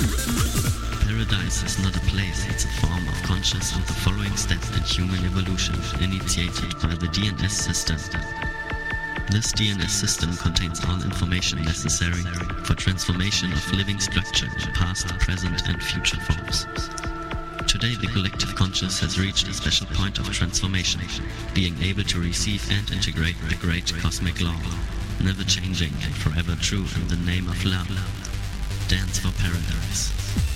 Paradise is not a place, it's a form of conscious and the following step in human evolution, initiated by the DNS system. This DNS system contains all information necessary for transformation of living structure in past, present and future forms. Today the collective conscious has reached a special point of transformation, being able to receive and integrate the great cosmic law, never changing and forever true in the name of love. Dance for Paradise.